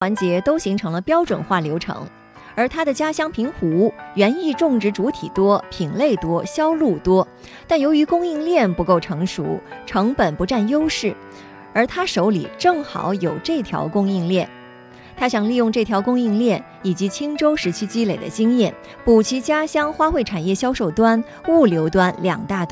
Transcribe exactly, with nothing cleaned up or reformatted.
环节都形成了标准化流程。而他的家乡平湖园艺种植主体多、品类多、销路多，但由于供应链不够成熟，成本不占优势，而他手里正好有这条供应链。他想利用这条供应链以及青州时期积累的经验，补齐家乡花卉产业销售端、物流端两大端。